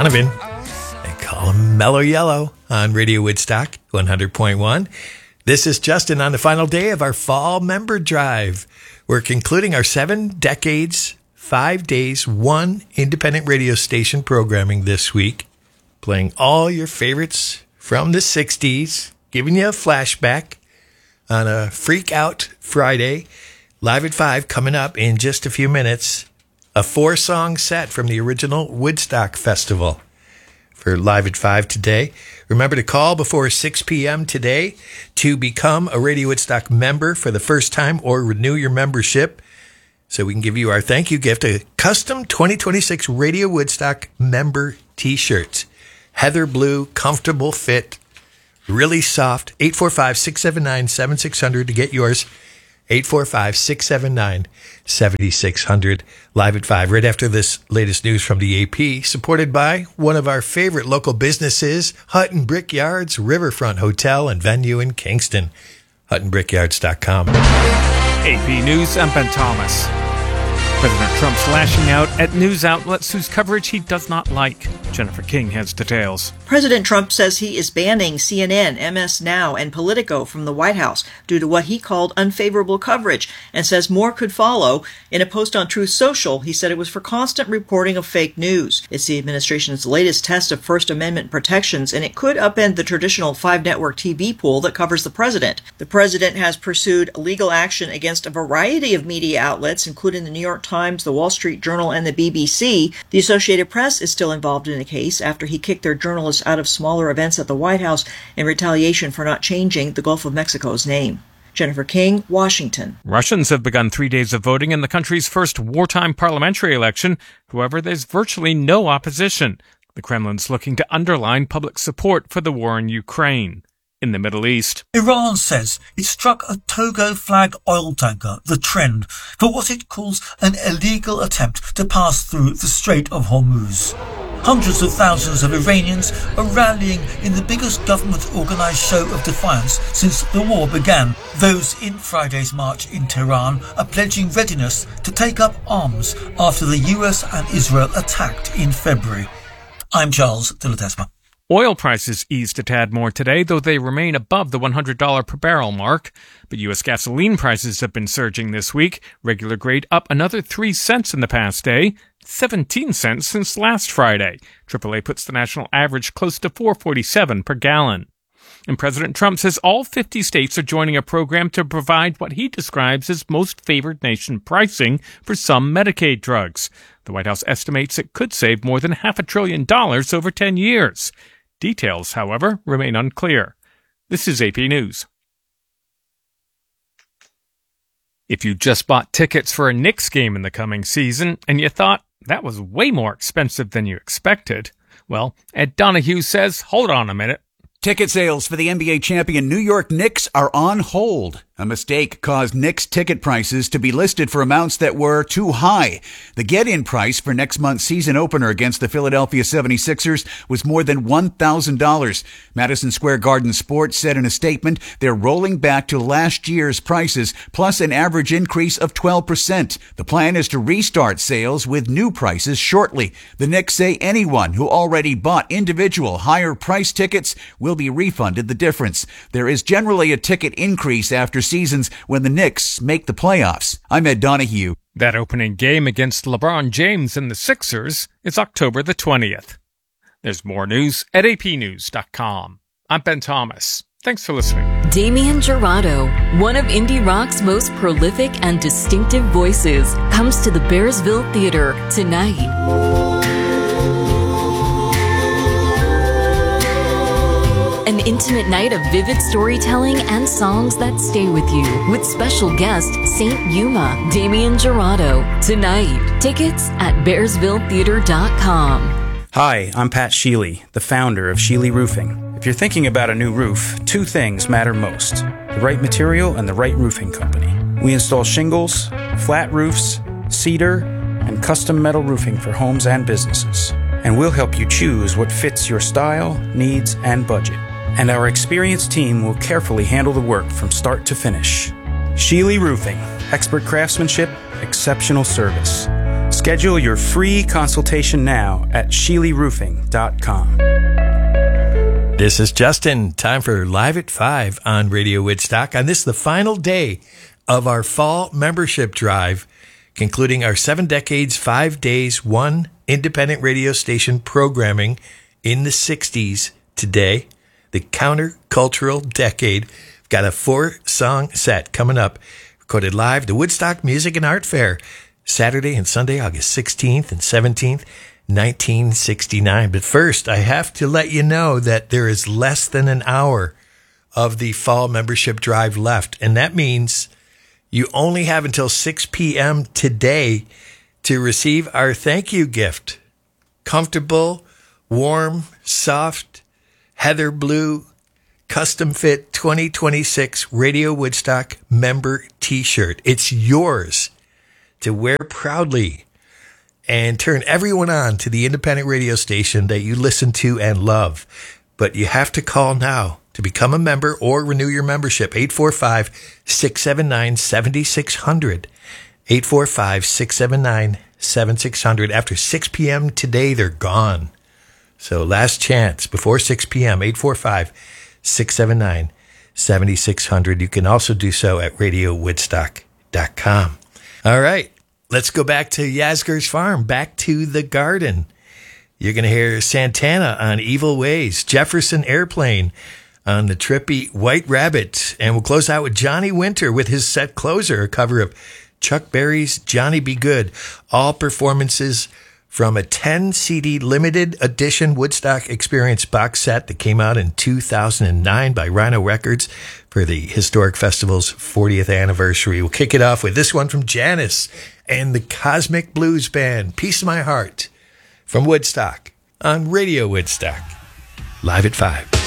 Donovan. They call him Mellow Yellow on Radio Woodstock 100.1. This is Justin on the final day of our fall member drive. We're concluding our 7 decades, 5 days, 1 independent radio station programming this week, playing all your favorites from the 60s, giving you a flashback on a Freak Out Friday. Live at 5 coming up in just a few minutes. A 4-song set from the original Woodstock Festival for Live at 5 today. Remember to call before 6 p.m. today to become a Radio Woodstock member for the first time or renew your membership so we can give you our thank you gift, a custom 2026 Radio Woodstock member t-shirts. Heather blue, comfortable fit, really soft. 845-679-7600 to get yours. 845-679-7600. Live at 5, right after this latest news from the AP, supported by one of our favorite local businesses, Hutton Brickyards, Riverfront Hotel and Venue in Kingston. HuttonBrickyards.com. AP News, I'm Ben Thomas. President Trump's lashing out at news outlets whose coverage he does not like. Jennifer King has details. President Trump says he is banning CNN, MS Now, and Politico from the White House due to what he called unfavorable coverage, and says more could follow. In a post on Truth Social, he said it was for constant reporting of fake news. It's the administration's latest test of First Amendment protections, and it could upend the traditional 5-network TV pool that covers the president. The president has pursued legal action against a variety of media outlets, including the New York Times, the Wall Street Journal, and the BBC. The Associated Press is still involved in the case after he kicked their journalists out of smaller events at the White House in retaliation for not changing the Gulf of Mexico's name. Jennifer King, Washington. Russians have begun 3 days of voting in the country's first wartime parliamentary election. However, there's virtually no opposition. The Kremlin's looking to underline public support for the war in Ukraine. In the Middle East, Iran says it struck a Togo flag oil tanker, the Trend, for what it calls an illegal attempt to pass through the Strait of Hormuz. Hundreds of thousands of Iranians are rallying in the biggest government-organised show of defiance since the war began. Those in Friday's march in Tehran are pledging readiness to take up arms after the US and Israel attacked in February. I'm Charles de Ledesma. Oil prices eased a tad more today, though they remain above the $100 per barrel mark. But U.S. gasoline prices have been surging this week, regular grade up another 3 cents in the past day, 17 cents since last Friday. AAA puts the national average close to $4.47 per gallon. And President Trump says all 50 states are joining a program to provide what he describes as most favored nation pricing for some Medicaid drugs. The White House estimates it could save more than $500 billion over 10 years. Details, however, remain unclear. This is AP News. If you just bought tickets for a Knicks game in the coming season and you thought that was way more expensive than you expected, well, Ed Donahue says, hold on a minute. Ticket sales for the NBA champion New York Knicks are on hold. A mistake caused Knicks ticket prices to be listed for amounts that were too high. The get-in price for next month's season opener against the Philadelphia 76ers was more than $1,000. Madison Square Garden Sports said in a statement they're rolling back to last year's prices, plus an average increase of 12%. The plan is to restart sales with new prices shortly. The Knicks say anyone who already bought individual higher price tickets will be refunded the difference. There is generally a ticket increase after seasons when the Knicks make the playoffs. I'm Ed Donahue. That opening game against LeBron James and the Sixers is October the 20th. There's more news at apnews.com. I'm Ben Thomas. Thanks for listening. Damien Jurado, one of indie rock's most prolific and distinctive voices, comes to the Bearsville Theater tonight. An intimate night of vivid storytelling and songs that stay with you. With special guest, Saint Yuma, Damien Jurado. Tonight. Tickets at bearsvilletheater.com. Hi, I'm Pat Sheely, the founder of Sheely Roofing. If you're thinking about a new roof, 2 things matter most: the right material and the right roofing company. We install shingles, flat roofs, cedar, and custom metal roofing for homes and businesses. And we'll help you choose what fits your style, needs, and budget. And our experienced team will carefully handle the work from start to finish. Sheely Roofing. Expert craftsmanship, exceptional service. Schedule your free consultation now at SheelyRoofing.com. This is Justin. Time for Live at 5 on Radio Woodstock. On this, the final day of our fall membership drive, concluding our 7 decades, 5 days, 1 independent radio station programming in the 60s today, the countercultural decade. We've got a 4-song set coming up, recorded live, the Woodstock Music and Art Fair, Saturday and Sunday, August 16th and 17th. 1969. But first, I have to let you know that there is less than an hour of the fall membership drive left. And that means you only have until 6 p.m. today to receive our thank you gift. Comfortable, warm, soft, heather blue, custom fit 2026 Radio Woodstock member t-shirt. It's yours to wear proudly and turn everyone on to the independent radio station that you listen to and love. But you have to call now to become a member or renew your membership. 845-679-7600. 845-679-7600. After 6 p.m. today, they're gone. So last chance before 6 p.m. 845-679-7600. You can also do so at RadioWoodstock.com. All right. Let's go back to Yasgur's Farm, back to the garden. You're going to hear Santana on Evil Ways, Jefferson Airplane on the trippy White Rabbit, and we'll close out with Johnny Winter with his set closer, a cover of Chuck Berry's Johnny Be Good. All performances from a 10-CD limited edition Woodstock Experience box set that came out in 2009 by Rhino Records for the Historic Festival's 40th anniversary. We'll kick it off with this one from Janis and the Cosmic Blues Band, Piece of My Heart, from Woodstock on Radio Woodstock. Live at 5.